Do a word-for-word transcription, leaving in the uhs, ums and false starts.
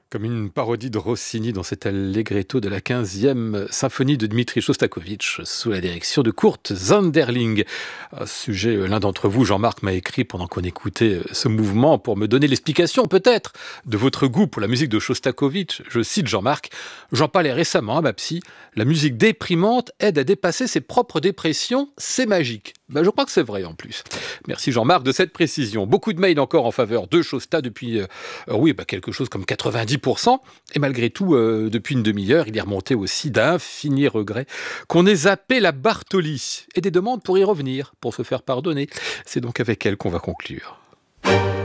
Comme une parodie de Rossini dans cet allegretto de la quinzième symphonie de Dmitri Shostakovich sous la direction de Kurt Zanderling. À ce sujet, l'un d'entre vous, Jean-Marc, m'a écrit pendant qu'on écoutait ce mouvement pour me donner l'explication peut-être de votre goût pour la musique de Shostakovich. Je cite Jean-Marc: j'en parlais récemment à ma psy, la musique déprimante aide à dépasser ses propres dépressions, c'est magique. Ben, je crois que c'est vrai en plus. Merci Jean-Marc de cette précision. Beaucoup de mails encore en faveur de Shosta depuis, euh, euh, oui, bah, quelque chose comme quatre-vingt-dix pour cent. Et malgré tout, euh, depuis une demi-heure, il est remonté aussi d'infinis regrets qu'on ait zappé la Bartoli et des demandes pour y revenir, pour se faire pardonner. C'est donc avec elle qu'on va conclure.